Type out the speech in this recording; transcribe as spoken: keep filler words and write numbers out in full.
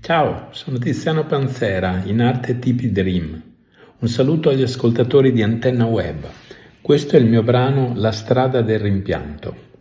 Ciao, sono Tiziano Panzera, in arte Tipi Dream. Un saluto agli ascoltatori di Antenna Web. Questo è il mio brano La strada del rimpianto.